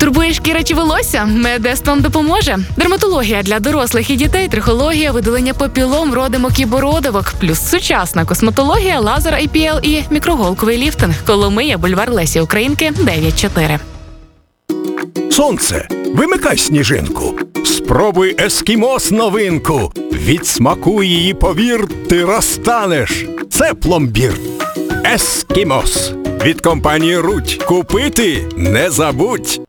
Турбує шкіра чи волосся? Медестон допоможе. Дерматологія для дорослих і дітей, трихологія, видалення папілом, родимок і бородавок. Плюс сучасна косметологія, лазер IPL і мікроголковий ліфтинг. Коломия, бульвар Лесі Українки, 9-4. Сонце, вимикай сніжинку. Спробуй ескімос новинку. Від смаку її, повір, ти розтанеш. Це пломбір. Ескімос. Від компанії Рудь. Купити не забудь.